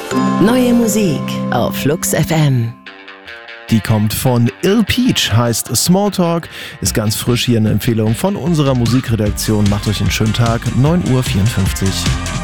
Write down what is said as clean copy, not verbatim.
Neue Musik auf Flux FM. Die kommt von Ill Peach, heißt Smalltalk, ist ganz frisch, hier eine Empfehlung von unserer Musikredaktion. Macht euch einen schönen Tag, 9:54 Uhr.